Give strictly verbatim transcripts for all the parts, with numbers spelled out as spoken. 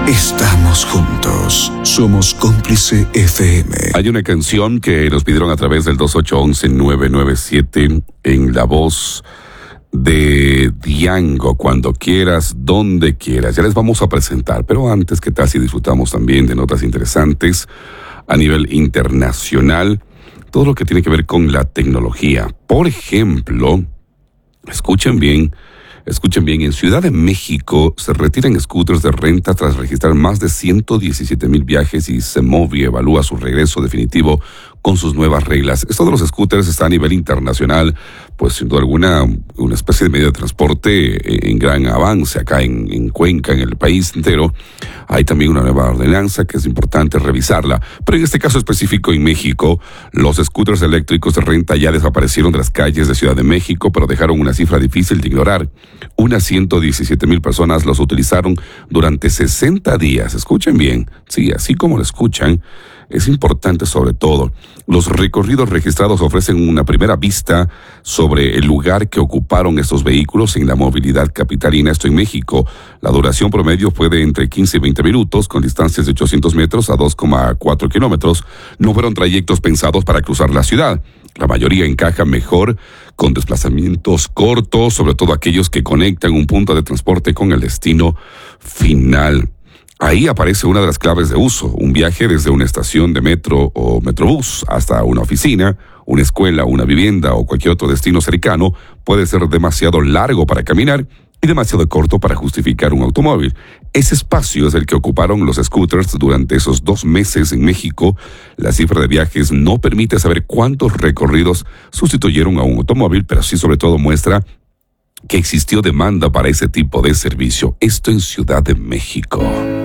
Estamos juntos. Somos Cómplice F M. Hay una canción que nos pidieron a través del dos ocho once nueve nueve siete en la voz de Diango, Cuando Quieras, Donde Quieras. Ya les vamos a presentar, pero antes, ¿qué tal si disfrutamos también de notas interesantes a nivel internacional? Todo lo que tiene que ver con la tecnología. Por ejemplo, escuchen bien, escuchen bien, en Ciudad de México se retiran scooters de renta tras registrar más de ciento diecisiete mil viajes y Semovia evalúa su regreso definitivo con sus nuevas reglas. Esto de los scooters está a nivel internacional, pues sin duda alguna una especie de medio de transporte en gran avance acá en, en Cuenca, en el país entero. Hay también una nueva ordenanza que es importante revisarla, pero en este caso específico en México, los scooters eléctricos de renta ya desaparecieron de las calles de Ciudad de México, pero dejaron una cifra difícil de ignorar. Unas ciento diecisiete mil personas los utilizaron durante sesenta días. Escuchen bien, sí, así como lo escuchan. Es importante sobre todo, los recorridos registrados ofrecen una primera vista sobre el lugar que ocuparon estos vehículos en la movilidad capitalina, esto en México. La duración promedio fue de entre quince y veinte minutos, con distancias de ochocientos metros a dos coma cuatro kilómetros. No fueron trayectos pensados para cruzar la ciudad. La mayoría encaja mejor con desplazamientos cortos, sobre todo aquellos que conectan un punto de transporte con el destino final. Ahí aparece una de las claves de uso, un viaje desde una estación de metro o metrobús hasta una oficina, una escuela, una vivienda o cualquier otro destino cercano puede ser demasiado largo para caminar y demasiado corto para justificar un automóvil. Ese espacio es el que ocuparon los scooters durante esos dos meses en México. La cifra de viajes no permite saber cuántos recorridos sustituyeron a un automóvil, pero sí sobre todo muestra que existió demanda para ese tipo de servicio. Esto en Ciudad de México.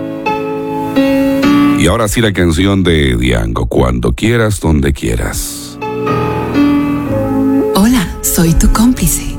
Y ahora sí la canción de Diango, Cuando Quieras, Donde Quieras. Hola, soy tu cómplice.